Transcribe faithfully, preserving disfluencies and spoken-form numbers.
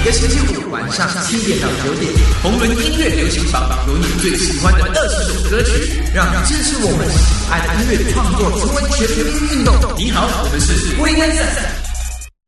个星期五晚上七点到九点，红轮音乐流行榜有你最喜欢的二十首歌曲，让支持我们喜爱的音乐创作成为全民运动。你好，我们是龟安赞。